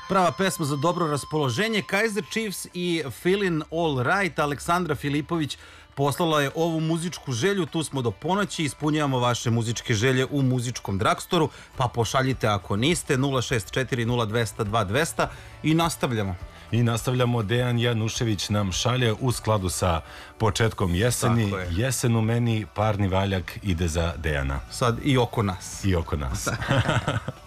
Prava pesma za dobro raspoloženje. Kaiser Chiefs i Feelin' All Right. Aleksandra Filipović poslala je ovu muzičku želju. Tu smo do ponoći, ispunjavamo vaše muzičke želje u muzičkom dragstoru, pa pošaljite ako niste 064 0200 2200 i nastavljamo. Dejan Janušević nam šalje u skladu sa početkom jeseni. Jesen u meni, parni valjak ide za Dejana. Sad i oko nas. I oko nas.